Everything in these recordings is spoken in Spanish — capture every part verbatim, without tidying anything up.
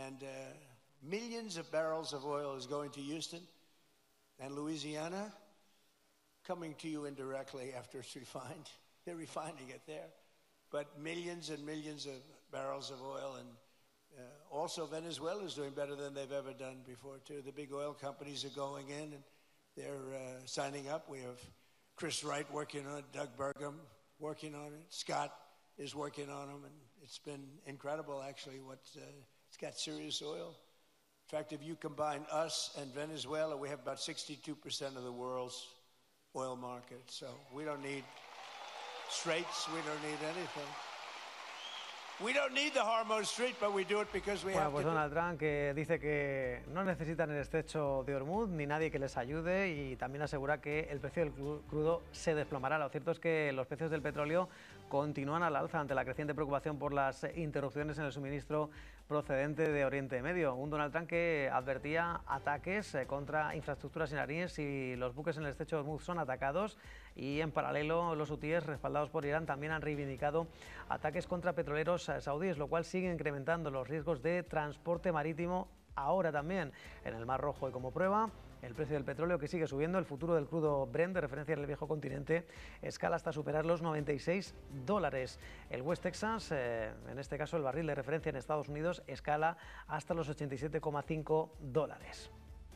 and uh, millions of barrels of oil is going to Houston and Louisiana, coming to you indirectly after it's refined. They're refining it there. But millions and millions of barrels of oil, and uh, also Venezuela is doing better than they've ever done before, too. The big oil companies are going in, and they're uh, signing up. We have Chris Wright working on it, Doug Burgum working on it, Scott is working on them, and it's been incredible, actually, what uh, it's got serious oil. In fact, if you combine us and Venezuela, we have about sixty-two percent of the world's oil market. So we don't need straits, we don't need anything. We don't need the Hormuz Strait, but we do it because we bueno, have pues to. Donald Trump, que dice que no necesitan el estrecho de Hormuz ni nadie que les ayude, y también asegura que el precio del crudo se desplomará. Lo cierto es que los precios del petróleo continúan al alza ante la creciente preocupación por las interrupciones en el suministro procedente de Oriente Medio. Un Donald Trump que advertía ataques contra infraestructuras iraníes si los buques en el estrecho de Hormuz son atacados, y en paralelo los hutíes, respaldados por Irán, también han reivindicado ataques contra petroleros saudíes, lo cual sigue incrementando los riesgos de transporte marítimo ahora también en el Mar Rojo. Y como prueba, el precio del petróleo, que sigue subiendo. El futuro del crudo Brent, de referencia en el viejo continente, escala hasta superar los noventa y seis dólares. El West Texas, eh, en este caso el barril de referencia en Estados Unidos, escala hasta los ochenta y siete coma cinco dólares.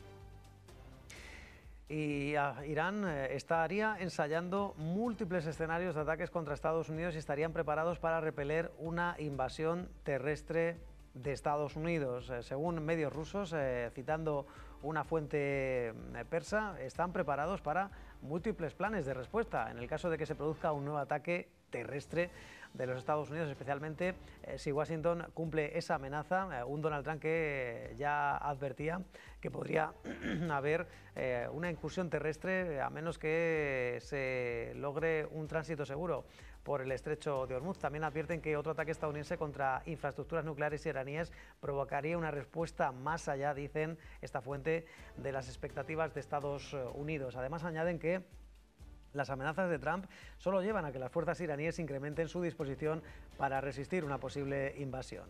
Y uh, Irán eh, estaría ensayando múltiples escenarios de ataques contra Estados Unidos y estarían preparados para repeler una invasión terrestre de Estados Unidos. Eh, según medios rusos, eh, citando una fuente eh, persa, están preparados para múltiples planes de respuesta en el caso de que se produzca un nuevo ataque terrestre de los Estados Unidos, especialmente eh, si Washington cumple esa amenaza. Eh, un Donald Trump que eh, ya advertía que podría haber eh, una incursión terrestre a menos que se logre un tránsito seguro por el estrecho de Hormuz. También advierten que otro ataque estadounidense contra infraestructuras nucleares iraníes provocaría una respuesta más allá, dicen esta fuente, de las expectativas de Estados Unidos. Además, añaden que las amenazas de Trump solo llevan a que las fuerzas iraníes incrementen su disposición para resistir una posible invasión.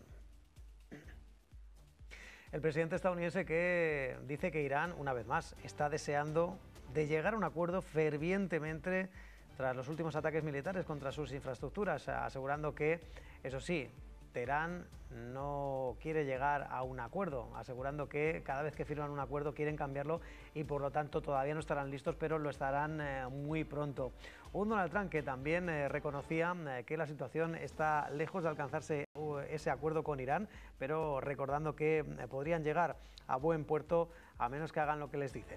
El presidente estadounidense que dice que Irán, una vez más, está deseando de llegar a un acuerdo fervientemente tras los últimos ataques militares contra sus infraestructuras, asegurando que, eso sí, Teherán no quiere llegar a un acuerdo, asegurando que cada vez que firman un acuerdo quieren cambiarlo y por lo tanto todavía no estarán listos, pero lo estarán eh, muy pronto. Un Donald Trump que también eh, reconocía eh, que la situación está lejos de alcanzarse uh, ese acuerdo con Irán, pero recordando que eh, podrían llegar a buen puerto a menos que hagan lo que les dicen.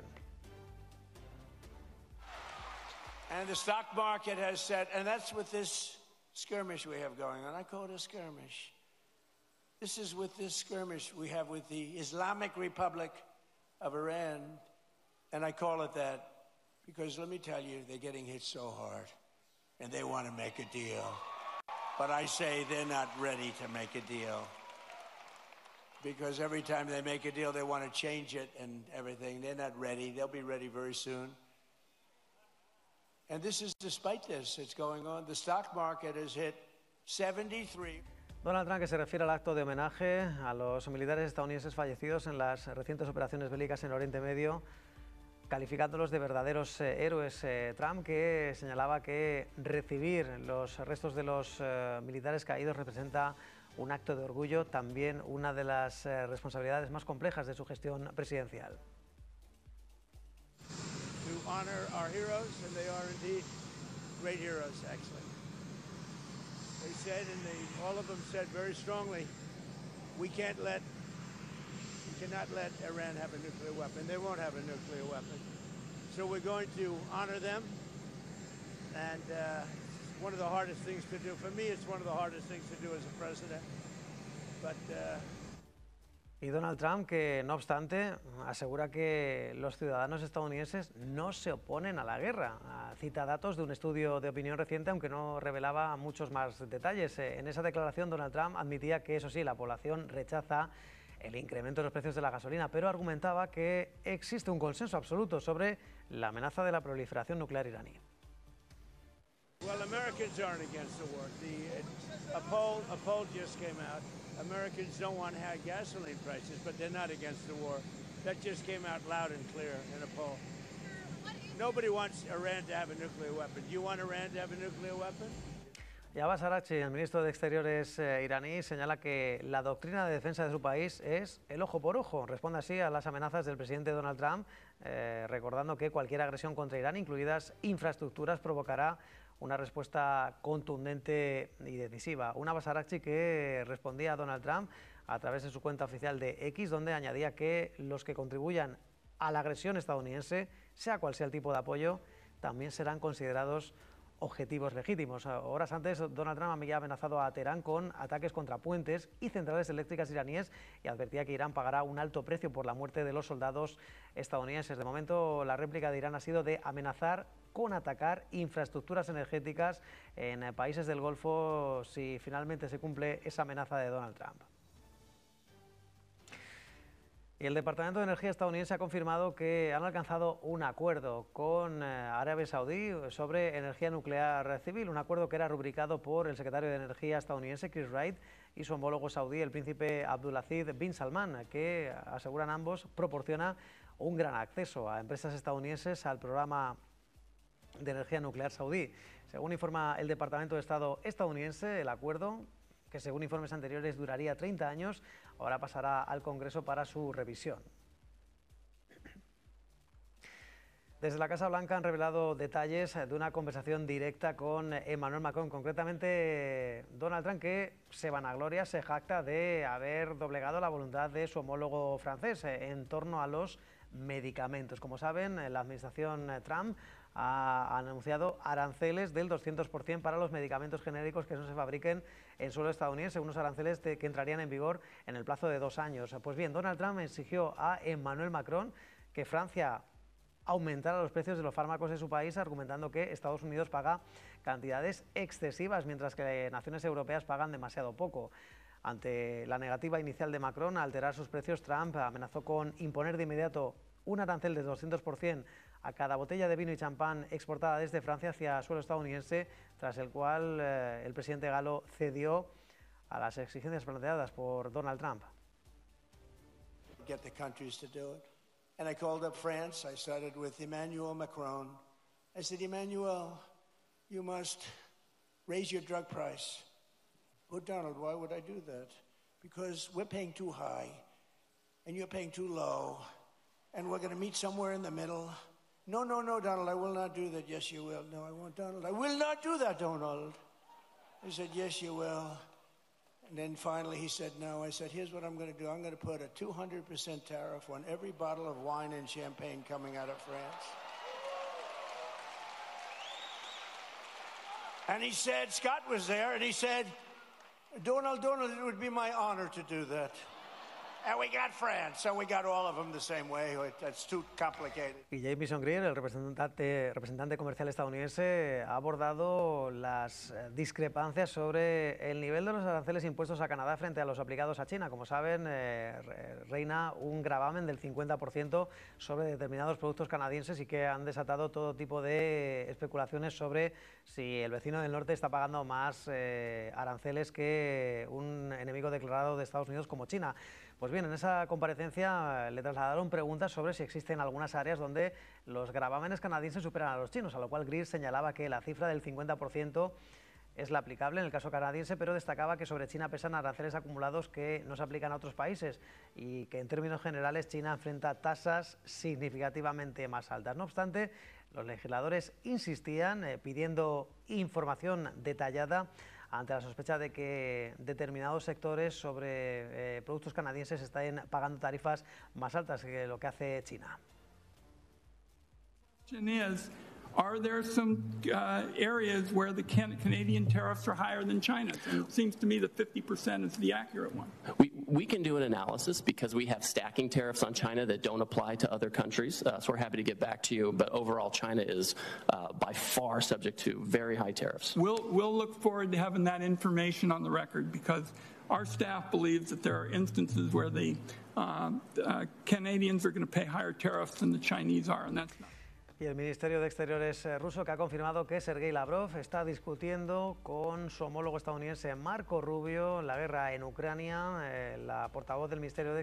And the stock market has said, and that's with this skirmish we have going on. I call it a skirmish. This is with this skirmish we have with the Islamic Republic of Iran, and I call it that because let me tell you, they're getting hit so hard, and they want to make a deal. But I say they're not ready to make a deal because every time they make a deal, they want to change it and everything. They're not ready. They'll be ready very soon. And this is despite this, it's going on. The stock market has hit seventy-three. Donald Trump, que se refiere al acto de homenaje a los militares estadounidenses fallecidos en las recientes operaciones bélicas en Oriente Medio, calificándolos de verdaderos eh, héroes. Eh, Trump, que señalaba que recibir los restos de los eh, militares caídos representa un acto de orgullo, también una de las eh, responsabilidades más complejas de su gestión presidencial. To honor our heroes, and they are indeed great heroes, actually. They said, and they, all of them said very strongly, we can't let, we cannot let Iran have a nuclear weapon. They won't have a nuclear weapon. So we're going to honor them, and uh, one of the hardest things to do. For me, it's one of the hardest things to do as a president. But uh, Y Donald Trump, que no obstante asegura que los ciudadanos estadounidenses no se oponen a la guerra. Cita datos de un estudio de opinión reciente, aunque no revelaba muchos más detalles. En esa declaración, Donald Trump admitía que, eso sí, la población rechaza el incremento de los precios de la gasolina, pero argumentaba que existe un consenso absoluto sobre la amenaza de la proliferación nuclear iraní. Well, Americans aren't against the war. The, a poll, a poll just came out. Americans don't want high gasoline prices, but they're not against the war. That just came out loud and clear in a poll. Nobody wants Iran to have a nuclear weapon. Do you want Iran to have a nuclear weapon? Y Abbas Araghchi, el ministro de Exteriores eh, iraní, señala que la doctrina de defensa de su país es el ojo por ojo. Responde así a las amenazas del presidente Donald Trump, eh, recordando que cualquier agresión contra Irán, incluidas infraestructuras, provocará una respuesta contundente y decisiva. Un Abbas Araghchi que respondía a Donald Trump a través de su cuenta oficial de X, donde añadía que los que contribuyan a la agresión estadounidense, sea cual sea el tipo de apoyo, también serán considerados objetivos legítimos. Horas antes, Donald Trump había amenazado a Teherán con ataques contra puentes y centrales eléctricas iraníes y advertía que Irán pagará un alto precio por la muerte de los soldados estadounidenses. De momento, la réplica de Irán ha sido de amenazar con atacar infraestructuras energéticas en países del Golfo si finalmente se cumple esa amenaza de Donald Trump. Y el Departamento de Energía estadounidense ha confirmado que han alcanzado un acuerdo con Arabia Saudí sobre energía nuclear civil, un acuerdo que era rubricado por el secretario de Energía estadounidense, Chris Wright, y su homólogo saudí, el príncipe Abdulaziz bin Salman, que, aseguran ambos, proporciona un gran acceso a empresas estadounidenses al programa de energía nuclear saudí. Según informa el Departamento de Estado estadounidense, el acuerdo, que según informes anteriores duraría treinta años, ahora pasará al Congreso para su revisión. Desde la Casa Blanca han revelado detalles de una conversación directa con Emmanuel Macron, concretamente Donald Trump, que se vanagloria, se jacta de haber doblegado la voluntad de su homólogo francés en torno a los medicamentos. Como saben, la administración Trump ha anunciado aranceles del doscientos por ciento para los medicamentos genéricos que no se fabriquen en suelo estadounidense, unos aranceles de, que entrarían en vigor en el plazo de dos años. Pues bien, Donald Trump exigió a Emmanuel Macron que Francia aumentara los precios de los fármacos de su país, argumentando que Estados Unidos paga cantidades excesivas, mientras que naciones europeas pagan demasiado poco. Ante la negativa inicial de Macron a alterar sus precios, Trump amenazó con imponer de inmediato un arancel de doscientos por ciento a cada botella de vino y champán exportada desde Francia hacia suelo estadounidense, tras el cual eh, el presidente galo cedió a las exigencias planteadas por Donald Trump. Get the countries to do it. And I called up France. I started with Emmanuel Macron. I said, Emmanuel, you must raise your drug price. Oh, Donald, why would I do that? Because we're paying too high, and you're paying too low, and we're going to meet somewhere in the middle. No, no, no, Donald, I will not do that. Yes, you will. No, I won't, Donald. I will not do that, Donald. I said, yes, you will. And then finally he said, no. I said, here's what I'm going to do. I'm going to put a two hundred percent tariff on every bottle of wine and champagne coming out of France. And he said, Scott was there, and he said, Donald, Donald, it would be my honor to do that. And we got France, so we got all of them the same way. It's too complicated. Y Jamieson Greer, el representante, representante comercial estadounidense, ha abordado las discrepancias sobre el nivel de los aranceles impuestos a Canadá frente a los aplicados a China. Como saben, eh, reina un gravamen del cincuenta por ciento sobre determinados productos canadienses y que han desatado todo tipo de especulaciones sobre si el vecino del norte está pagando más eh, aranceles que un enemigo declarado de Estados Unidos como China. Pues bien, en esa comparecencia le trasladaron preguntas sobre si existen algunas áreas donde los gravámenes canadienses superan a los chinos, a lo cual Greer señalaba que la cifra del cincuenta por ciento es la aplicable en el caso canadiense, pero destacaba que sobre China pesan aranceles acumulados que no se aplican a otros países y que en términos generales China enfrenta tasas significativamente más altas. No obstante, los legisladores insistían eh, pidiendo información detallada ante la sospecha de que determinados sectores sobre eh, productos canadienses están pagando tarifas más altas que lo que hace China. Are there some uh, areas where the can Canadian tariffs are higher than China's? And it seems to me that fifty percent is the accurate one. We, we can do an analysis because we have stacking tariffs on China that don't apply to other countries. Uh, so we're happy to get back to you. But overall, China is uh, by far subject to very high tariffs. We'll, we'll look forward to having that information on the record because our staff believes that there are instances where the uh, uh, Canadians are going to pay higher tariffs than the Chinese are, and that's not. Y el Ministerio de Exteriores ruso que ha confirmado que Sergei Lavrov está discutiendo con su homólogo estadounidense Marco Rubio la guerra en Ucrania. Eh, la portavoz del Ministerio de